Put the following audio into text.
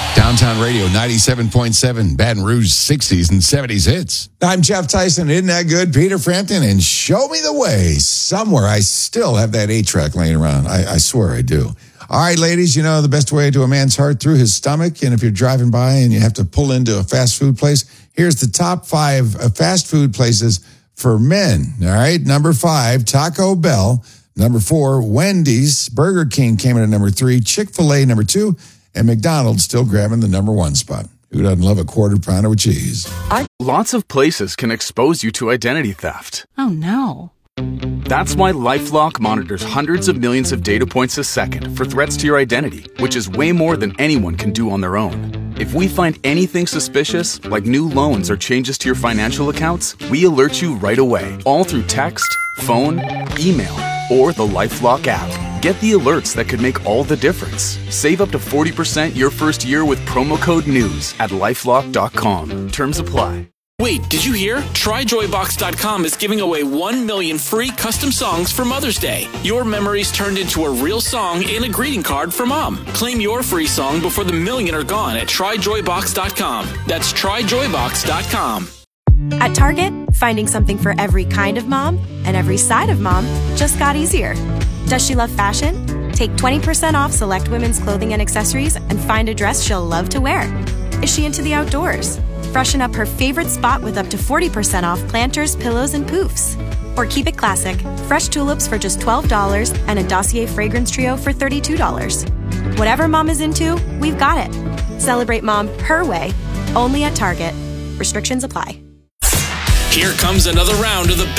Downtown Radio 97.7, Baton Rouge 60s and 70s hits. I'm Jeff Tyson. Isn't that good? Peter Frampton and Show Me the Way. Somewhere I still have that 8-track laying around. I swear I do. All right, ladies, you know the best way to a man's heart through his stomach. And if you're driving by and you have to pull into a fast food place, here's the top 5 fast food places for men. All right, number 5, Taco Bell. Number 4, Wendy's. Burger King came in at number 3. Chick-fil-A, number 2. And McDonald's still grabbing the number 1 spot. Who doesn't love a quarter pounder with cheese? Lots of places can expose you to identity theft. Oh, no. That's why LifeLock monitors hundreds of millions of data points a second for threats to your identity, which is way more than anyone can do on their own. If we find anything suspicious, like new loans or changes to your financial accounts, we alert you right away, all through text, phone, email, or the LifeLock app. Get the alerts that could make all the difference. Save up to 40% your first year with promo code NEWS at LifeLock.com. Terms apply. Wait, did you hear? TryJoyBox.com is giving away 1 million free custom songs for Mother's Day. Your memories turned into a real song and a greeting card for Mom. Claim your free song before the million are gone at TryJoyBox.com. That's TryJoyBox.com. At Target, finding something for every kind of mom and every side of mom just got easier. Does she love fashion? Take 20% off select women's clothing and accessories and find a dress she'll love to wear. Is she into the outdoors? Freshen up her favorite spot with up to 40% off planters, pillows, and poofs. Or keep it classic. Fresh tulips for just $12 and a Dossier fragrance trio for $32. Whatever mom is into, we've got it. Celebrate mom her way, only at Target. Restrictions apply. Here comes another round of the